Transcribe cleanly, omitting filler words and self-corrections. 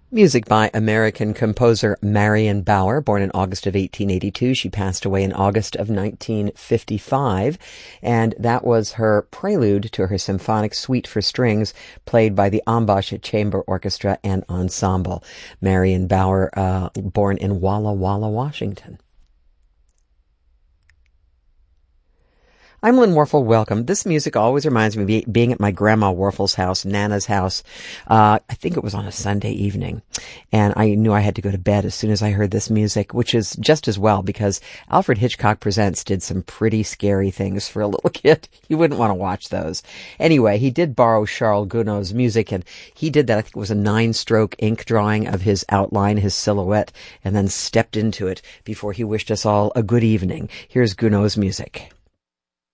Music by American composer Marion Bauer, born in August of 1882. She passed away in August of 1955, and that was her prelude to her symphonic suite for strings, played by the Ambash Chamber Orchestra and Ensemble. Marion Bauer, born in Walla Walla, Washington. I'm Lynn Warfel. Welcome. This music always reminds me of being at my grandma Warfel's house, Nana's house. I think it was on a Sunday evening. And I knew I had to go to bed as soon as I heard this music, which is just as well because Alfred Hitchcock Presents did some pretty scary things for a little kid. You wouldn't want to watch those. Anyway, he did borrow Charles Gounod's music, and he did that. I think it was a 9-stroke ink drawing of his outline, his silhouette, and then stepped into it before he wished us all a good evening. Here's Gounod's music.